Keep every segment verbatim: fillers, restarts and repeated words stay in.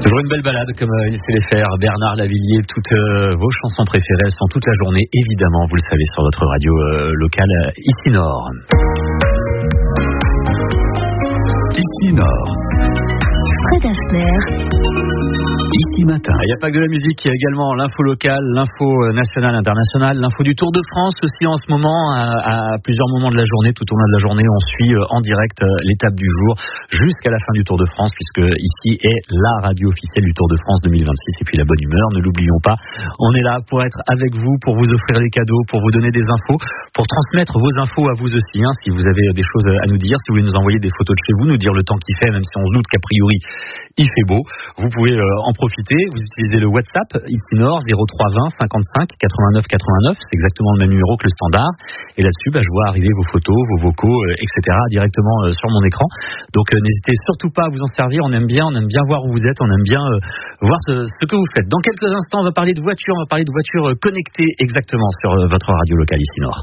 Toujours une belle balade comme il sait les faire. Bernard Lavilliers, toutes euh, vos chansons préférées, elles sont toute la journée, évidemment, vous le savez, sur votre radio euh, locale ici Nord. Ici Nord. Fred Asner. Ici matin. Il n'y a pas que de la musique, il y a également l'info locale, l'info nationale, internationale, l'info du Tour de France aussi en ce moment. À, à plusieurs moments de la journée, tout au long de la journée, on suit en direct l'étape du jour jusqu'à la fin du Tour de France, puisque ici est la radio officielle du Tour de France deux mille vingt-six. Et puis la bonne humeur, ne l'oublions pas. On est là pour être avec vous, pour vous offrir des cadeaux, pour vous donner des infos, pour transmettre vos infos à vous aussi. Hein, si vous avez des choses à nous dire, si vous voulez nous envoyer des photos de chez vous, nous dire le temps qu'il fait, même si on se doute qu'a priori il fait beau, vous pouvez euh, en profiter. Vous utilisez le WhatsApp ici Nord zéro trois vingt cinquante-cinq quatre-vingt-neuf quatre-vingt-neuf, c'est exactement le même numéro que le standard. Et là-dessus, bah, je vois arriver vos photos, vos vocaux, euh, et cetera directement euh, sur mon écran. Donc euh, n'hésitez surtout pas à vous en servir. On aime bien, on aime bien voir où vous êtes, on aime bien euh, voir ce, ce que vous faites. Dans quelques instants, on va parler de voitures, on va parler de voitures euh, connectées exactement sur euh, votre radio locale ici Nord.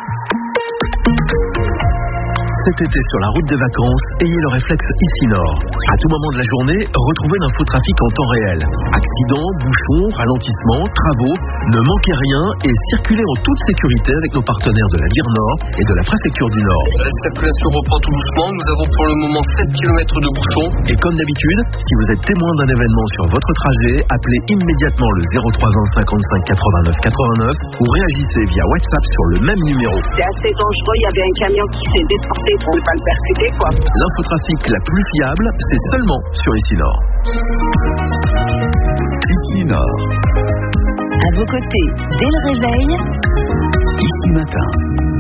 Cet été sur la route des vacances, ayez le réflexe ici Nord. À tout moment de la journée, retrouvez l'infotrafic en temps réel. Accidents, bouchons, ralentissements, travaux, ne manquez rien et circulez en toute sécurité avec nos partenaires de la D I R Nord et de la préfecture du Nord. La circulation reprend tout doucement, nous avons pour le moment sept kilomètres de bouchons. Et comme d'habitude, si vous êtes témoin d'un événement sur votre trajet, appelez immédiatement le zéro trois vingt cinquante-cinq quatre-vingt-neuf quatre-vingt-neuf ou réagissez via WhatsApp sur le même numéro. C'est assez dangereux, il y avait un camion qui s'est déporté pour ne pas le percuter, quoi. L'infotrafic la plus fiable, c'est seulement sur Ici Nord. Ici Nord. À vos côtés, dès le réveil, Ici matin.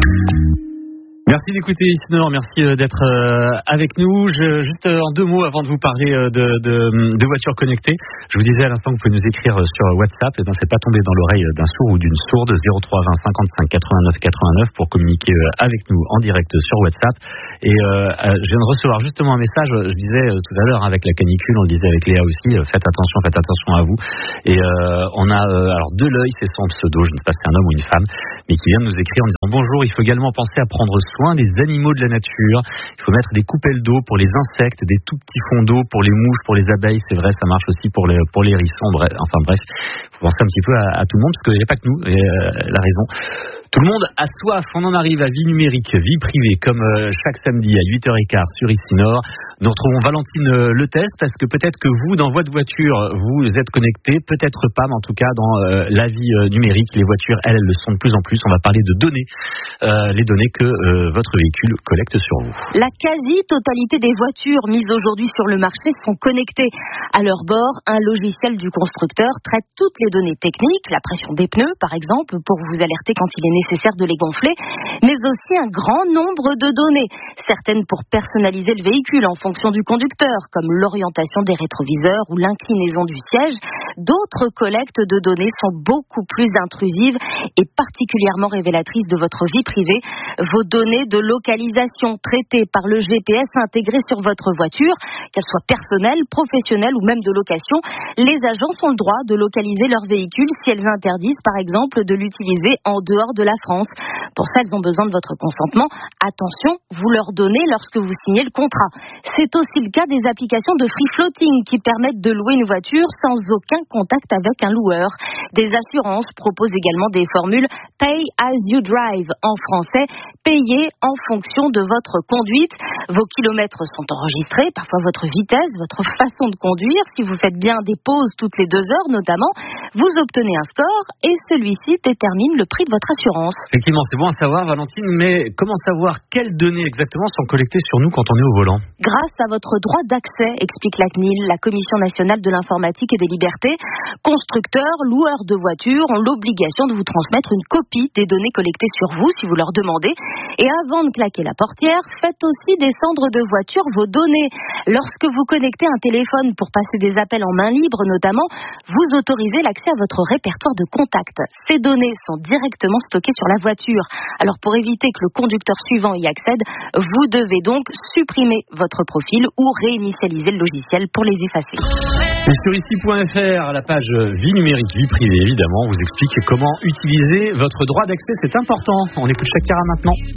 Merci d'écouter ici Nord, merci d'être avec nous. Je, juste en deux mots avant de vous parler de, de, de voitures connectées, je vous disais à l'instant que vous pouvez nous écrire sur WhatsApp, et ben c'est pas tombé dans l'oreille d'un sourd ou d'une sourde. Zéro trois vingt cinquante-cinq quatre-vingt-neuf quatre-vingt-neuf pour communiquer avec nous en direct sur WhatsApp. Et euh, je viens de recevoir justement un message, je disais tout à l'heure avec la canicule, on le disait avec Léa aussi, faites attention, faites attention à vous. Et euh, on a euh, alors de l'œil, c'est son pseudo, je ne sais pas si c'est un homme ou une femme, mais qui vient de nous écrire en disant bonjour, il faut également penser à prendre soin des animaux de la nature. Il faut mettre des coupelles d'eau pour les insectes, des tout petits fonds d'eau pour les mouches, pour les abeilles, c'est vrai, ça marche aussi pour les, pour les hérissons, bref, enfin bref, il faut penser un petit peu à, à tout le monde, parce qu'il n'y a pas que nous, et euh, la raison. Tout le monde a soif, on en arrive à vie numérique, vie privée, comme euh, chaque samedi à huit heures quinze sur Ici Nord. Nous retrouvons Valentine euh, Le Test, parce que peut-être que vous, dans votre voiture, vous êtes connecté, peut-être pas, mais en tout cas dans euh, la vie euh, numérique, les voitures, elles, elles le sont de plus en plus. On va parler de données, euh, les données que euh, votre véhicule collecte sur vous. La quasi-totalité des voitures mises aujourd'hui sur le marché sont connectées. À leur bord, un logiciel du constructeur traite toutes les données techniques, la pression des pneus par exemple, pour vous alerter quand il est nécessaire de les gonfler, mais aussi un grand nombre de données, certaines pour personnaliser le véhicule en fonction du conducteur, comme l'orientation des rétroviseurs ou l'inclinaison du siège. D'autres collectes de données sont beaucoup plus intrusives et particulièrement révélatrices de votre vie privée. Vos données de localisation traitées par le G P S intégré sur votre voiture, qu'elles soient personnelles, professionnelles ou même de location, les agents ont le droit de localiser leur véhicule si elles interdisent par exemple de l'utiliser en dehors de la France. Pour ça, elles ont besoin de votre consentement. Attention, vous leur donnez lorsque vous signez le contrat. C'est aussi le cas des applications de free floating qui permettent de louer une voiture sans aucun contact avec un loueur. Des assurances proposent également des formules Pay as you drive, en français, payer en fonction de votre conduite. Vos kilomètres sont enregistrés, parfois votre vitesse, votre façon de conduire. Si vous faites bien des pauses toutes les deux heures notamment, vous obtenez un score et celui-ci détermine le prix de votre assurance. Effectivement, c'est bon à savoir, Valentine, mais comment savoir quelles données exactement sont collectées sur nous quand on est au volant ? Grâce à votre droit d'accès, explique la C N I L, la Commission nationale de l'informatique et des libertés. Constructeurs, loueurs de voitures ont l'obligation de vous transmettre une copie des données collectées sur vous si vous leur demandez. Et avant de claquer la portière, faites aussi descendre de voiture vos données. Lorsque vous connectez un téléphone pour passer des appels en main libre notamment, vous autorisez l'accès à votre répertoire de contacts. Ces données sont directement stockées sur la voiture. Alors pour éviter que le conducteur suivant y accède, vous devez donc supprimer votre profil ou réinitialiser le logiciel pour les effacer. Et sur ici point f r, la page vie numérique, vie privée, évidemment, on vous explique comment utiliser votre droit d'accès. C'est important. On écoute Shakira maintenant.